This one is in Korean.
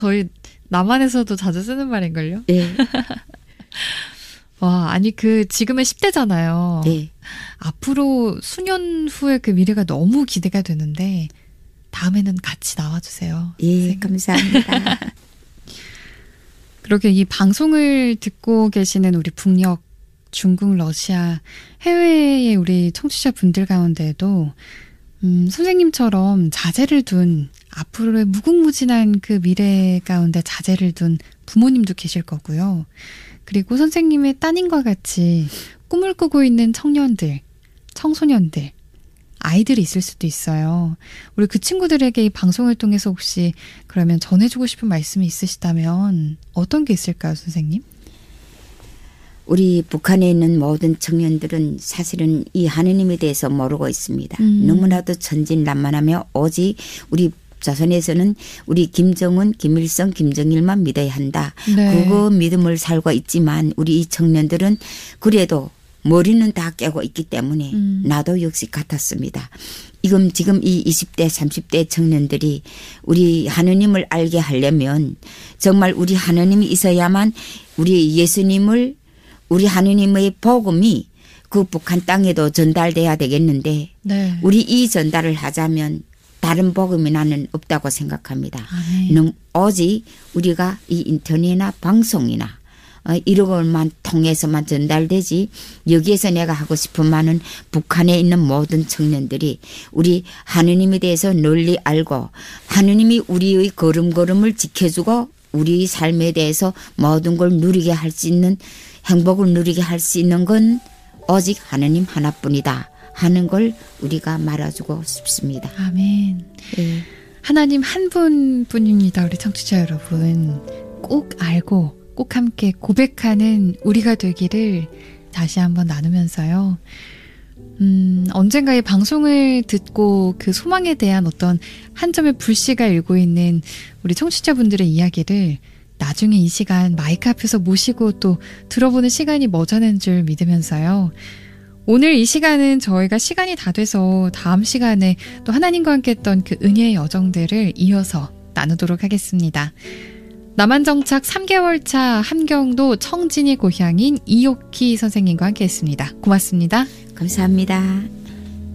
저희 남한에서도 자주 쓰는 말인걸요? 네. 와, 아니 지금은 10대잖아요. 네. 앞으로 수년 후의 그 미래가 너무 기대가 되는데 다음에는 같이 나와주세요. 예, 감사합니다. 그렇게 이 방송을 듣고 계시는 우리 북녘, 중국, 러시아, 해외의 우리 청취자분들 가운데에도 선생님처럼 자제를 둔 앞으로의 무궁무진한 그 미래 가운데 자제를 둔 부모님도 계실 거고요. 그리고 선생님의 따님과 같이 꿈을 꾸고 있는 청년들, 청소년들, 아이들이 있을 수도 있어요. 우리 그 친구들에게 이 방송을 통해서 혹시 그러면 전해주고 싶은 말씀이 있으시다면 어떤 게 있을까요, 선생님? 우리 북한에 있는 모든 청년들은 사실은 이 하느님에 대해서 모르고 있습니다. 너무나도 천진난만하며 오직 우리 조선에서는 우리 김정은, 김일성, 김정일만 믿어야 한다. 네. 그거 믿음을 살고 있지만 우리 이 청년들은 그래도 머리는 다 깨고 있기 때문에 나도 역시 같았습니다. 지금 이 20대, 30대 청년들이 우리 하느님을 알게 하려면 정말 우리 하느님이 있어야만 우리 예수님을 우리 하느님의 복음이 그 북한 땅에도 전달돼야 되겠는데 네. 우리 이 전달을 하자면 다른 복음이 나는 없다고 생각합니다. 오직 우리가 이 인터넷이나 방송이나 이런 것만 통해서만 전달되지 여기에서 내가 하고 싶은 말은 북한에 있는 모든 청년들이 우리 하느님에 대해서 널리 알고 하느님이 우리의 걸음걸음을 지켜주고 우리 삶에 대해서 모든 걸 누리게 할 수 있는 행복을 누리게 할 수 있는 건 오직 하느님 하나뿐이다 하는 걸 우리가 말해주고 싶습니다. 아멘. 네. 하나님 한 분뿐입니다. 우리 청취자 여러분. 꼭 알고 꼭 함께 고백하는 우리가 되기를 다시 한번 나누면서요. 언젠가 이 방송을 듣고 그 소망에 대한 어떤 한 점의 불씨가 일고 있는 우리 청취자분들의 이야기를 나중에 이 시간 마이크 앞에서 모시고 또 들어보는 시간이 머지않은 줄 믿으면서요. 오늘 이 시간은 저희가 시간이 다 돼서 다음 시간에 또 하나님과 함께 했던 그 은혜의 여정들을 이어서 나누도록 하겠습니다. 남한정착 3개월 차 함경도 청진이 고향인 이옥희 선생님과 함께 했습니다. 고맙습니다. 감사합니다.